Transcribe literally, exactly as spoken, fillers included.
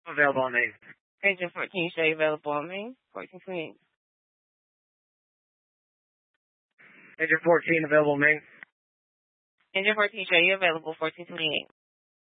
Available on main. Engine fourteen, show you available on main. fourteen twenty-eight. Engine fourteen available on main. Engine fourteen, show you available fourteen twenty-eight.